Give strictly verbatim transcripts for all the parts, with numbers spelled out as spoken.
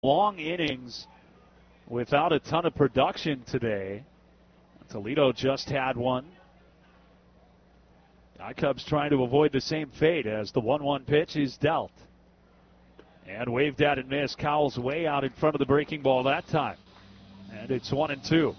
long innings without a ton of production today. Toledo just had one. I-Cubs trying to avoid the same fate as the one one pitch is dealt. And waved at and missed. Cowles way out in front of the breaking ball that time. And it's one and two.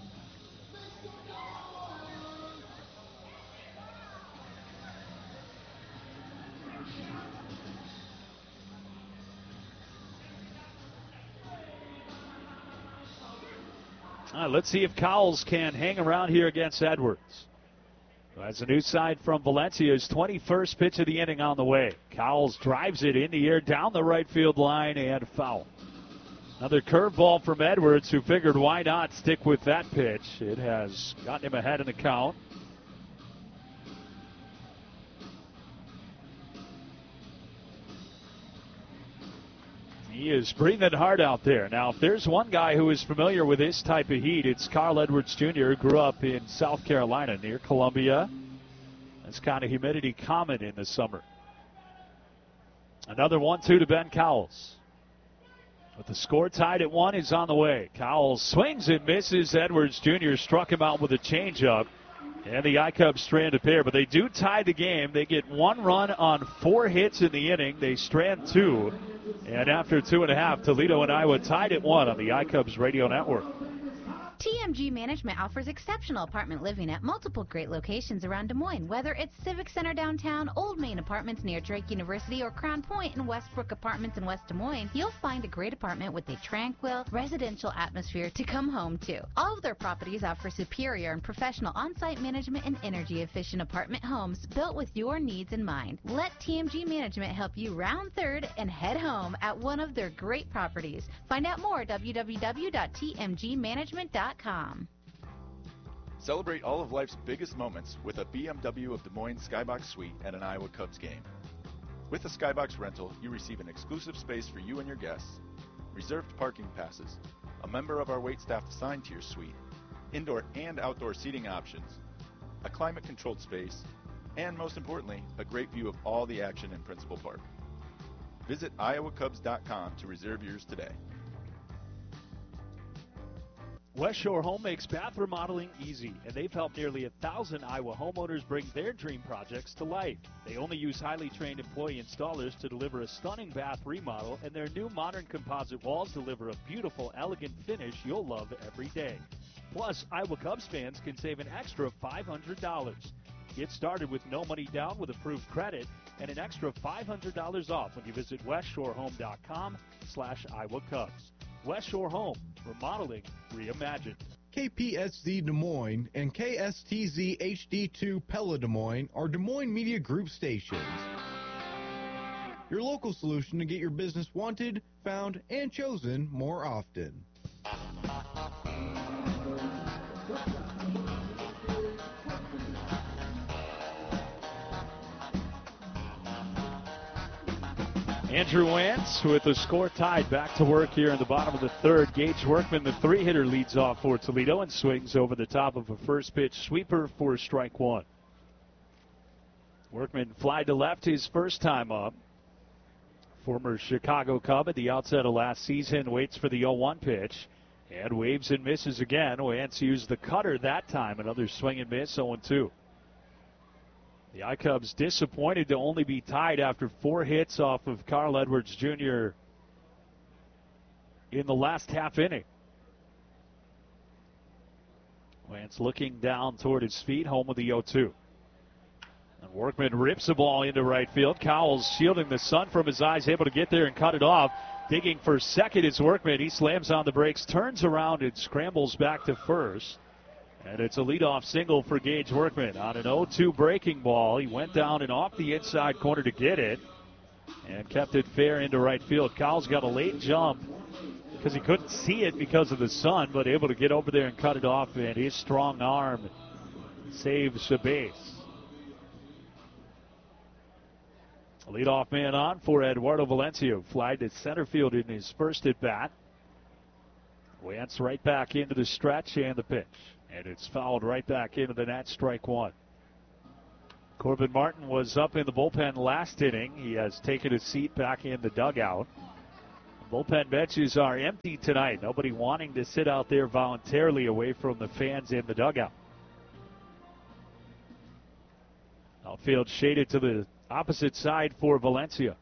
All right, let's see if Cowles can hang around here against Edwards. As a new side from Valencia's twenty-first pitch of the inning on the way. Cowles drives it in the air down the right field line and foul. Another curveball from Edwards, who figured why not stick with that pitch. It has gotten him ahead in the count. He is breathing hard out there. Now, if there's one guy who is familiar with this type of heat, it's Carl Edwards Junior Grew up in South Carolina near Columbia. That's kind of humidity common in the summer. Another one two to Ben Cowles. With the score tied at one, he's on the way. Cowles swings and misses. Edwards Junior struck him out with a changeup. And the I-Cubs strand a pair, but they do tie the game. They get one run on four hits in the inning. They strand two. And after two and a half, Toledo and Iowa tied at one on the I-Cubs radio network. T M G Management offers exceptional apartment living at multiple great locations around Des Moines. Whether it's Civic Center downtown, Old Main Apartments near Drake University, or Crown Point and Westbrook Apartments in West Des Moines, you'll find a great apartment with a tranquil, residential atmosphere to come home to. All of their properties offer superior and professional on-site management and energy-efficient apartment homes built with your needs in mind. Let T M G Management help you round third and head home at one of their great properties. Find out more at w w w dot t m g management dot com. Celebrate all of life's biggest moments with a B M W of Des Moines Skybox Suite at an Iowa Cubs game. With a Skybox rental, you receive an exclusive space for you and your guests, reserved parking passes, a member of our waitstaff assigned to your suite, indoor and outdoor seating options, a climate-controlled space, and most importantly, a great view of all the action in Principal Park. Visit iowa cubs dot com to reserve yours today. West Shore Home makes bath remodeling easy, and they've helped nearly a thousand Iowa homeowners bring their dream projects to life. They only use highly trained employee installers to deliver a stunning bath remodel, and their new modern composite walls deliver a beautiful, elegant finish you'll love every day. Plus, Iowa Cubs fans can save an extra five hundred dollars. Get started with no money down with approved credit and an extra five hundred dollars off when you visit west shore home dot com slash Iowa Cubs. West Shore Home, remodeling reimagined. K P S Z Des Moines and K S T Z H D two Pella Des Moines are Des Moines Media Group stations. Your local solution to get your business wanted, found, and chosen more often. Andrew Wantz with the score tied, back to work here in the bottom of the third. Gage Workman, the three-hitter, leads off for Toledo and swings over the top of a first-pitch sweeper for strike one. Workman flied to left his first time up. Former Chicago Cub at the outset of last season waits for the oh one pitch and waves and misses again. Wantz used the cutter that time. Another swing and miss, oh two. The I-Cubs disappointed to only be tied after four hits off of Carl Edwards Junior in the last half inning. Wantz looking down toward his feet, home with the oh two. And Workman rips the ball into right field. Cowles shielding the sun from his eyes, able to get there and cut it off. Digging for second is Workman. He slams on the brakes, turns around, and scrambles back to first. And it's a leadoff single for Gage Workman on an oh two breaking ball. He went down and off the inside corner to get it and kept it fair into right field. Cowles got a late jump because he couldn't see it because of the sun, but able to get over there and cut it off, and his strong arm saves the base. A leadoff man on for Eduardo Valencia, who flied to center field in his first at bat. Wantz right back into the stretch and the pitch. And it's fouled right back into the net, strike one. Corbin Martin was up in the bullpen last inning. He has taken a seat back in the dugout. Bullpen benches are empty tonight. Nobody wanting to sit out there voluntarily away from the fans in the dugout. Outfield shaded to the opposite side for Valencia.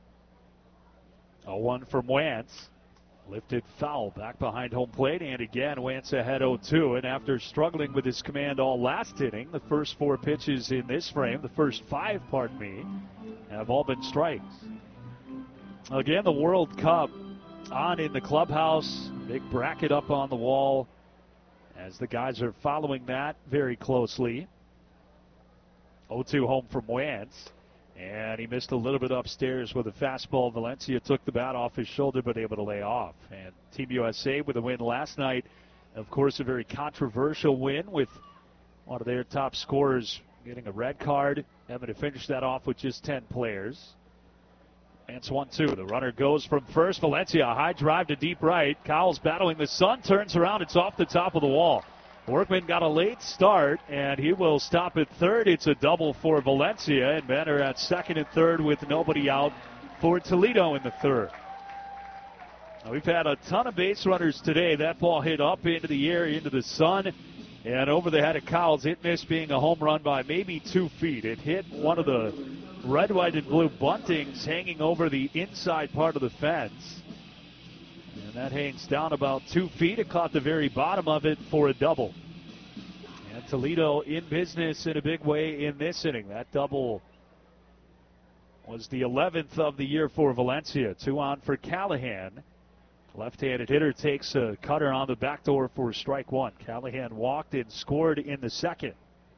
oh one from Wance. Lifted foul back behind home plate, and again Wance ahead oh two. And after struggling with his command all last inning, the first four pitches in this frame, the first five, pardon me, have all been strikes. Again, the World Cup on in the clubhouse. Big bracket up on the wall as the guys are following that very closely. oh two home from Wance. And he missed a little bit upstairs with a fastball. Valencia took the bat off his shoulder, but able to lay off. And Team U S A with a win last night. Of course, a very controversial win with one of their top scorers getting a red card. Having to finish that off with just ten players. And it's one two. The runner goes from first. Valencia, a high drive to deep right. Cowles battling the sun. Turns around. It's off the top of the wall. Workman got a late start, and he will stop at third. It's a double for Valencia, and men are at second and third with nobody out for Toledo in the third. Now, we've had a ton of base runners today. That ball hit up into the air, into the sun, and over the head of Cowles. It missed being a home run by maybe two feet. It hit one of the red, white, and blue buntings hanging over the inside part of the fence. And that hangs down about two feet. It caught the very bottom of it for a double. And Toledo in business in a big way in this inning. That double was the eleventh of the year for Valencia. Two on for Callahan. Left-handed hitter takes a cutter on the back door for strike one. Callahan walked and scored in the second.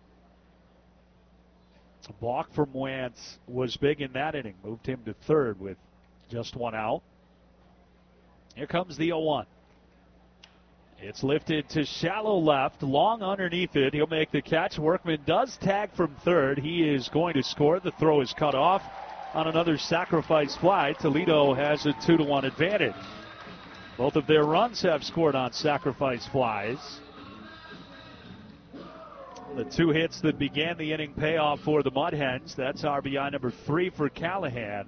A balk from Wance was big in that inning. Moved him to third with just one out. Here comes the oh one. It's lifted to shallow left, long underneath it. He'll make the catch. Workman does tag from third. He is going to score. The throw is cut off on another sacrifice fly. Toledo has a two to one advantage. Both of their runs have scored on sacrifice flies. The two hits that began the inning pay off for the Mud Hens. That's R B I number three for Callahan.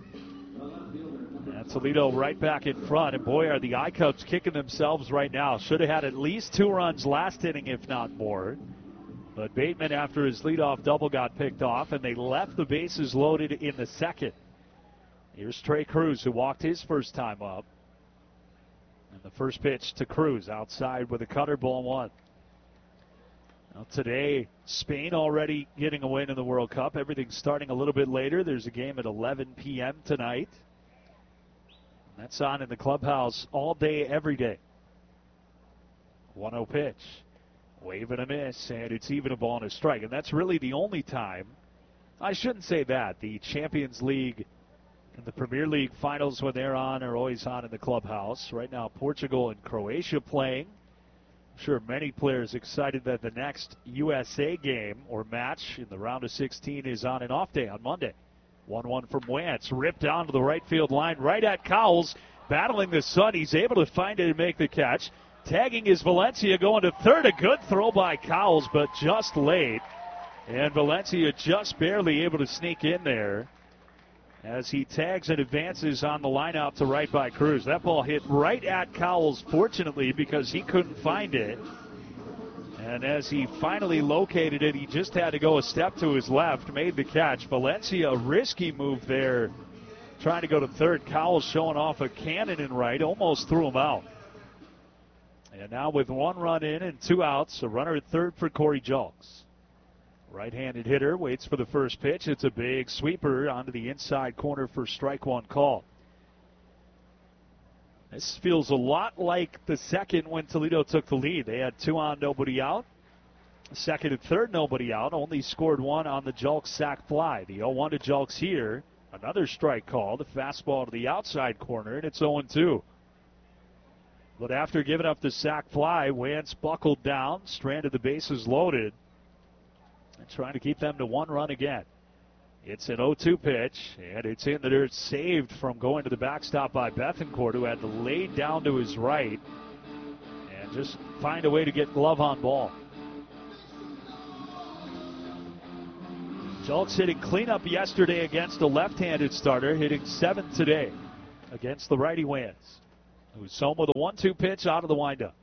And Toledo right back in front. And boy, are the iCubs kicking themselves right now. Should have had at least two runs last inning, if not more. But Bateman, after his leadoff double, got picked off, and they left the bases loaded in the second. Here's Trey Cruz, who walked his first time up. And the first pitch to Cruz, outside with a cutter, ball one. Now today, Spain already getting a win in the World Cup. Everything's starting a little bit later. There's a game at eleven p.m. tonight. That's on in the clubhouse all day, every day. one oh pitch. Wave and a miss, and it's even a ball and a strike. And that's really the only time. I shouldn't say that. The Champions League and the Premier League finals, when they're on, are always on in the clubhouse. Right now, Portugal and Croatia playing. I'm sure many players excited that the next U S A game or match in the round of sixteen is on an off day on Monday. one one from Wance, ripped down to the right field line, right at Cowles, battling the sun. He's able to find it and make the catch. Tagging is Valencia, going to third. A good throw by Cowles, but just late. And Valencia just barely able to sneak in there as he tags and advances on the line out to right by Cruz. That ball hit right at Cowles, fortunately, because he couldn't find it. And as he finally located it, he just had to go a step to his left, made the catch. Valencia, a risky move there, trying to go to third. Cowles showing off a cannon in right, almost threw him out. And now with one run in and two outs, a runner at third for Corey Julks. Right-handed hitter waits for the first pitch. It's a big sweeper onto the inside corner for strike one call. This feels a lot like the second when Toledo took the lead. They had two on, nobody out. Second and third, nobody out. Only scored one on the Julks sac fly. The oh one to Julks here. Another strike call. The fastball to the outside corner, and it's oh two. But after giving up the sac fly, Wance buckled down, stranded the bases loaded, and trying to keep them to one run again. It's an oh two pitch, and it's in the dirt, saved from going to the backstop by Bethencourt, who had to lay down to his right and just find a way to get glove on ball. Julks hitting cleanup yesterday against a left-handed starter, hitting seventh today against the righty Wans, who's home with a one two pitch out of the windup.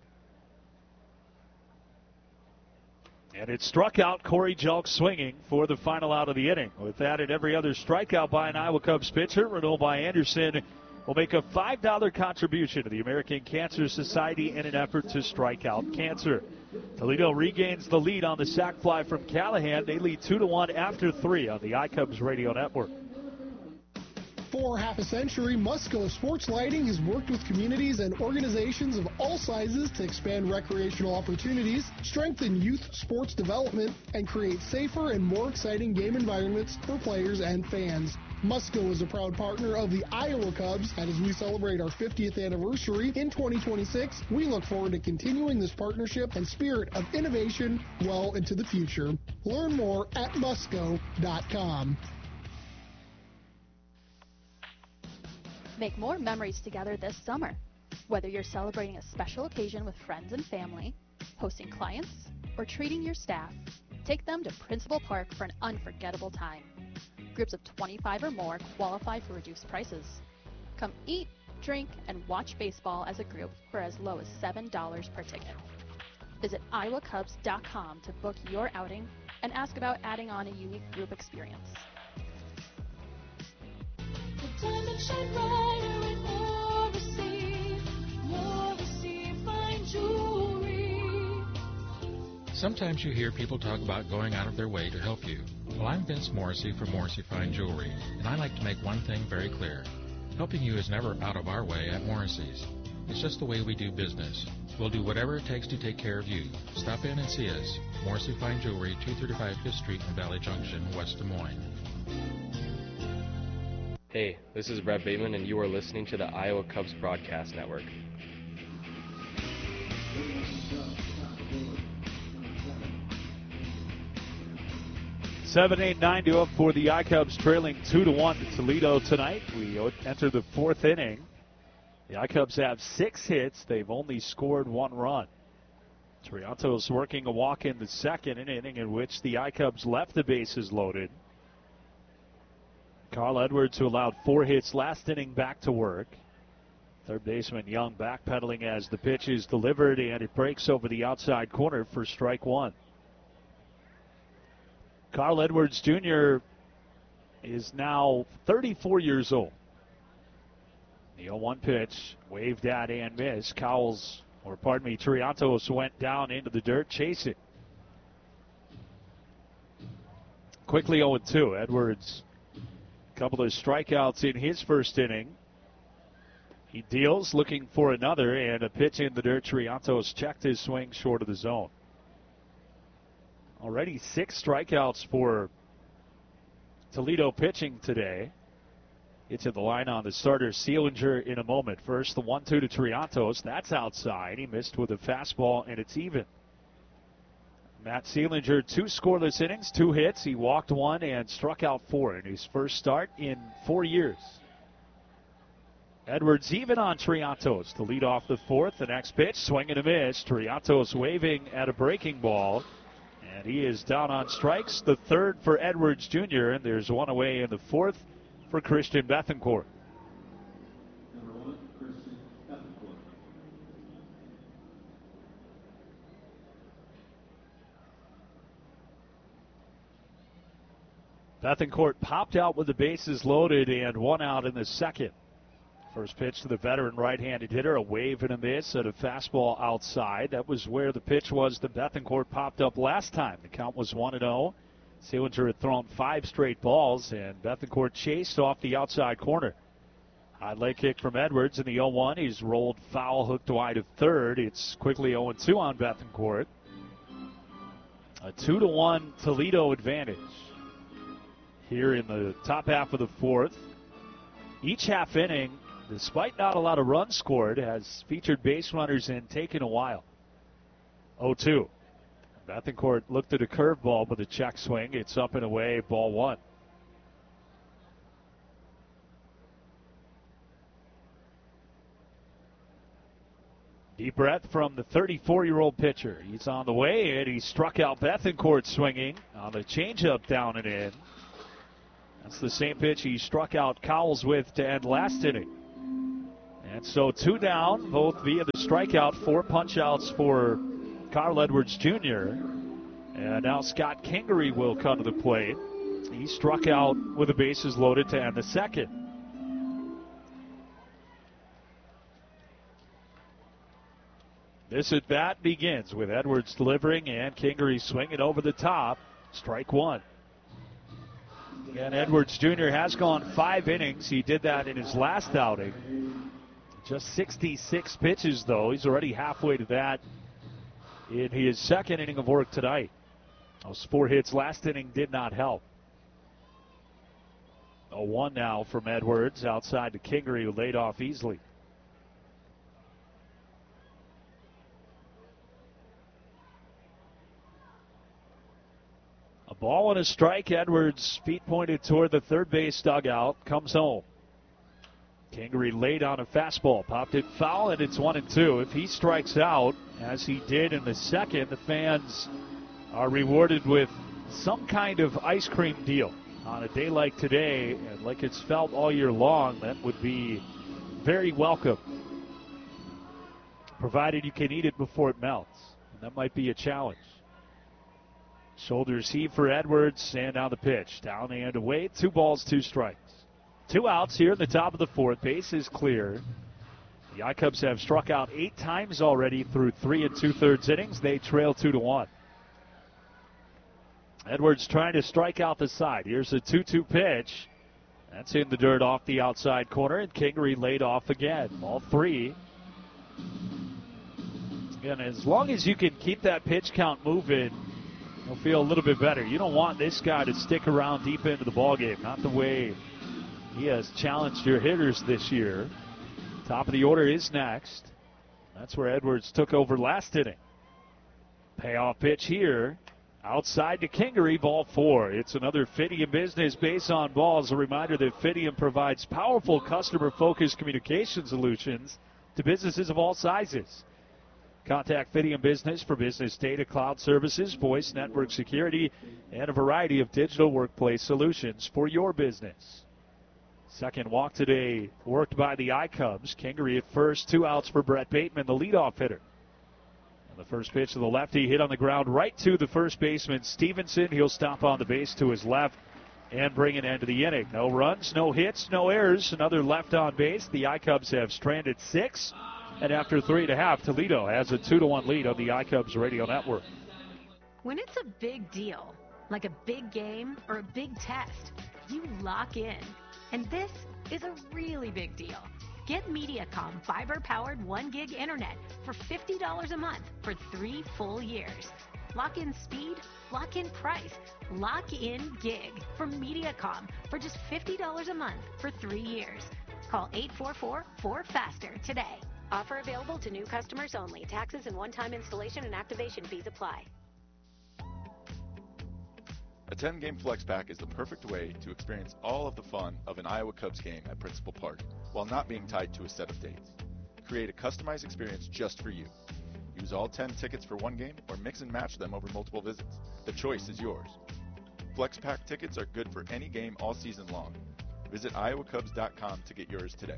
And it struck out Corey Jelk swinging for the final out of the inning. With that and every other strikeout by an Iowa Cubs pitcher, Renault by Anderson will make a five dollar contribution to the American Cancer Society in an effort to strike out cancer. Toledo regains the lead on the sac fly from Callahan. They lead two to one after three on the iCubs Radio Network. For half a century, Musco Sports Lighting has worked with communities and organizations of all sizes to expand recreational opportunities, strengthen youth sports development, and create safer and more exciting game environments for players and fans. Musco is a proud partner of the Iowa Cubs, and as we celebrate our fiftieth anniversary in twenty twenty-six, we look forward to continuing this partnership and spirit of innovation well into the future. Learn more at musco dot com. Make more memories together this summer. Whether you're celebrating a special occasion with friends and family, hosting clients, or treating your staff, take them to Principal Park for an unforgettable time. Groups of twenty-five or more qualify for reduced prices. Come eat, drink, and watch baseball as a group for as low as seven dollars per ticket. Visit iowa cubs dot com to book your outing and ask about adding on a unique group experience. Diamond shine brighter with Morrissey, Morrissey fine jewelry. Sometimes you hear people talk about going out of their way to help you. Well, I'm Vince Morrissey from Morrissey Fine Jewelry, and I like to make one thing very clear. Helping you is never out of our way at Morrissey's. It's just the way we do business. We'll do whatever it takes to take care of you. Stop in and see us. Morrissey Fine Jewelry, two thirty-five Fifth Street in Valley Junction, West Des Moines. Hey, this is Brett Bateman, and you are listening to the Iowa Cubs Broadcast Network. seven eight nine to up for the iCubs, trailing two to one to Toledo tonight. We enter the fourth inning. The iCubs have six hits. They've only scored one run. Triantos working a walk in the second, an inning in which the iCubs left the bases loaded. Carl Edwards, who allowed four hits last inning, back to work. Third baseman Young backpedaling as the pitch is delivered, and it breaks over the outside corner for strike one. Carl Edwards Junior is now thirty-four years old. The oh one pitch waved at and missed. Cowles, or pardon me, Triantos went down into the dirt chasing. Quickly oh two. Edwards, a couple of strikeouts in his first inning. He deals, looking for another, and a pitch in the dirt. Triantos checked his swing short of the zone. Already six strikeouts for Toledo pitching today. It's in the line on the starter Seelinger in a moment. First, the one two to Triantos. That's outside. He missed with a fastball, and it's even. Matt Seelinger, two scoreless innings, two hits. He walked one and struck out four in his first start in four years. Edwards even on Triantos to lead off the fourth. The next pitch, swing and a miss. Triantos waving at a breaking ball. And he is down on strikes. The third for Edwards Junior And there's one away in the fourth for Christian Bethencourt. Bethencourt popped out with the bases loaded and one out in the second. First pitch to the veteran right-handed hitter, a wave and a miss at a fastball outside. That was where the pitch was that Bethencourt popped up last time. The count was one and oh. Seelinger had thrown five straight balls, and Bethencourt chased off the outside corner. High leg kick from Edwards in the oh one. He's rolled foul, hooked wide of third. It's quickly oh two on Bethencourt. A two to one Toledo advantage here in the top half of the fourth. Each half inning, despite not a lot of runs scored, has featured base runners and taken a while. oh two. Bethencourt looked at a curveball with a check swing. It's up and away, ball one. Deep breath from the thirty-four-year-old pitcher. He's on the way, and he struck out Bethencourt swinging on the changeup down and in. That's the same pitch he struck out Cowles with to end last inning. And so two down, both via the strikeout, four punch-outs for Carl Edwards Junior And now Scott Kingery will come to the plate. He struck out with the bases loaded to end the second. This at-bat begins with Edwards delivering and Kingery swinging over the top. Strike one. And Edwards Junior has gone five innings. He did that in his last outing. Just sixty-six pitches, though. He's already halfway to that in his second inning of work tonight. Those four hits last inning did not help. A one now from Edwards outside to Kingery, who laid off easily. A ball and a strike. Edwards, feet pointed toward the third base dugout, comes home. Kingery laid on a fastball, popped it foul, and it's one and two. If he strikes out, as he did in the second, the fans are rewarded with some kind of ice cream deal. On a day like today, and like it's felt all year long, that would be very welcome, provided you can eat it before it melts. And that might be a challenge. Shoulders heave for Edwards, and now the pitch. Down and away, two balls, two strikes. Two outs here in the top of the fourth. Base is clear. The I-Cubs have struck out eight times already through three and two-thirds innings. They trail two to one. Edwards trying to strike out the side. Here's a two two pitch. That's in the dirt off the outside corner, and Kingery laid off again. Ball three. And as long as you can keep that pitch count moving, you'll feel a little bit better. You don't want this guy to stick around deep into the ballgame. Not the way he has challenged your hitters this year. Top of the order is next. That's where Edwards took over last inning. Payoff pitch here. Outside to Kingery, ball four. It's another Fidium Business base on balls. A reminder that Fidium provides powerful customer-focused communication solutions to businesses of all sizes. Contact Fidium Business for business data, cloud services, voice, network security, and a variety of digital workplace solutions for your business. Second walk today worked by the I-Cubs. Kingery at first, two outs for Brett Bateman, the leadoff hitter. And the first pitch of the lefty hit on the ground right to the first baseman, Stevenson. He'll stop on the base to his left and bring an end to the inning. No runs, no hits, no errors. Another left on base. The I-Cubs have stranded six. And after three and a half, Toledo has a two to one lead on the I-Cubs radio network. When it's a big deal, like a big game or a big test, you lock in. And this is a really big deal. Get MediaCom fiber-powered one gig internet for fifty dollars a month for three full years. Lock in speed, lock in price, lock in gig from MediaCom for just fifty dollars a month for three years. Call eight four four, four faster today. Offer available to new customers only. Taxes and one-time installation and activation fees apply. A ten-game flex pack is the perfect way to experience all of the fun of an Iowa Cubs game at Principal Park while not being tied to a set of dates. Create a customized experience just for you. Use all ten tickets for one game or mix and match them over multiple visits. The choice is yours. Flex pack tickets are good for any game all season long. Visit iowa cubs dot com to get yours today.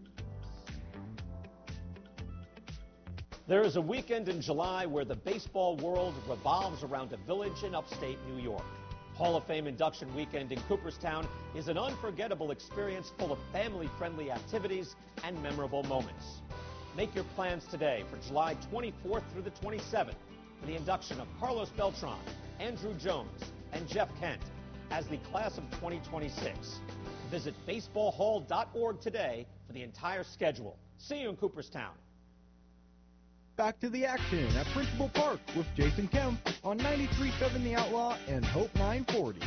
There is a weekend in July where the baseball world revolves around a village in upstate New York. Hall of Fame induction weekend in Cooperstown is an unforgettable experience full of family-friendly activities and memorable moments. Make your plans today for July twenty-fourth through the twenty-seventh for the induction of Carlos Beltran, Andrew Jones, and Jeff Kent as the class of twenty twenty-six. Visit baseball hall dot org today for the entire schedule. See you in Cooperstown. Back to the action at Principal Park with Jason Kemp on ninety-three point seven The Outlaw and Hope nine forty.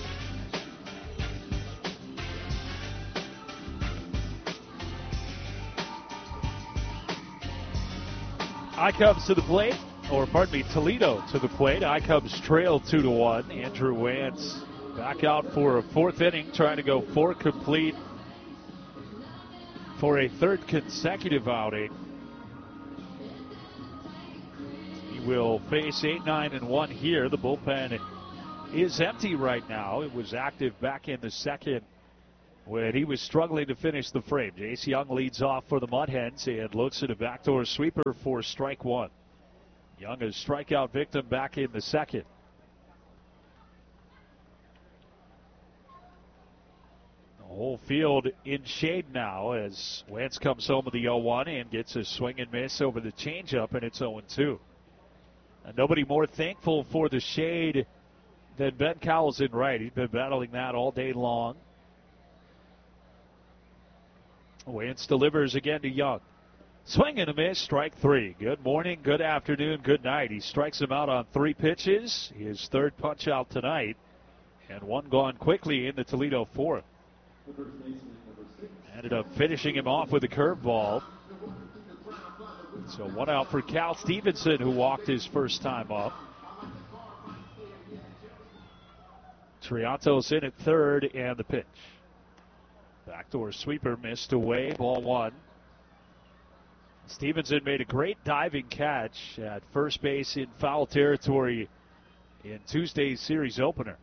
I-Cubs to the plate, or pardon me, Toledo to the plate. I-Cubs trail two to one. Andrew Wantz back out for a fourth inning, trying to go four complete for a third consecutive outing. Will face eight, nine, and one here. The bullpen is empty right now. It was active back in the second when he was struggling to finish the frame. Jace Young leads off for the Mud Hens and looks at a backdoor sweeper for strike one. Young a strikeout victim back in the second. The whole field in shade now as Wentz comes home with the oh one and gets a swing and miss over the changeup, and it's oh two. And nobody more thankful for the shade than Ben Cowles in right. He's been battling that all day long. Wentz delivers again to Young. Swing and a miss, strike three. Good morning, good afternoon, good night. He strikes him out on three pitches. His third punch out tonight. And one gone quickly in the Toledo fourth. Ended up finishing him off with a curveball. So one out for Cal Stevenson, who walked his first time up. Triantos in at third, and the pitch. Backdoor sweeper missed away, ball one. Stevenson made a great diving catch at first base in foul territory in Tuesday's series opener.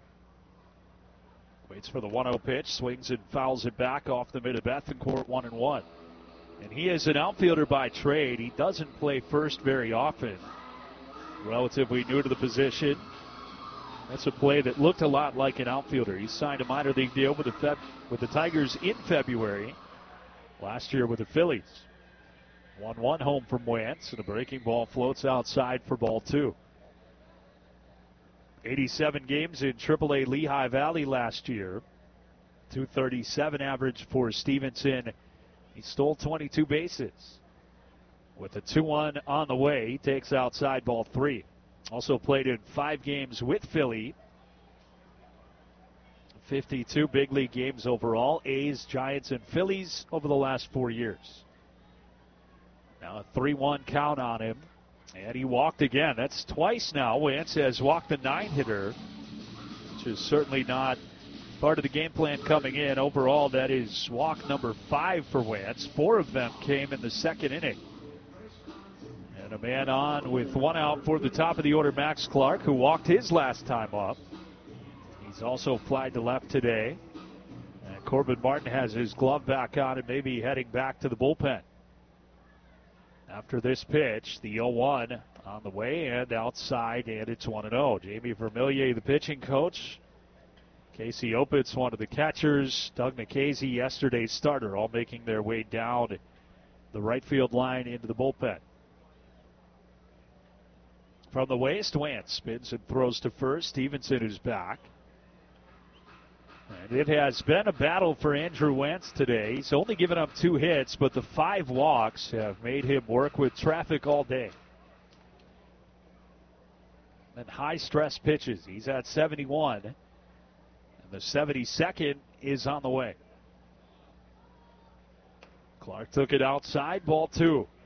Waits for the one oh pitch, swings and fouls it back off the mid of Bethencourt, one and one. And he is an outfielder by trade. He doesn't play first very often. Relatively new to the position. That's a play that looked a lot like an outfielder. He signed a minor league deal with the, Feb- with the Tigers in February. Last year with the Phillies. one one home from Wentz, and a breaking ball floats outside for ball two. eighty-seven games in triple A Lehigh Valley last year. two thirty-seven average for Stevenson. He stole twenty-two bases. With a two one on the way, he takes outside ball three. Also played in five games with Philly. fifty-two big league games overall. A's, Giants, and Phillies over the last four years. Now a three one count on him. And he walked again. That's twice now. Wentz has walked the nine-hitter, which is certainly not part of the game plan coming in. Overall, that is walk number five for Wentz. Four of them came in the second inning. And a man on with one out for the top of the order, Max Clark, who walked his last time up. He's also flied to left today. And Corbin Martin has his glove back on and maybe heading back to the bullpen. After this pitch, the oh one on the way and outside, and it's one and oh. Jamie Vermillier, the pitching coach. Casey Opitz, one of the catchers. Doug Nikhazy, yesterday's starter, all making their way down the right field line into the bullpen. From the waist, Wentz spins and throws to first. Stevenson is back. And it has been a battle for Andrew Wentz today. He's only given up two hits, but the five walks have made him work with traffic all day. And high-stress pitches. He's at seventy-one. And the seventy-second is on the way. Clark took it outside, ball two.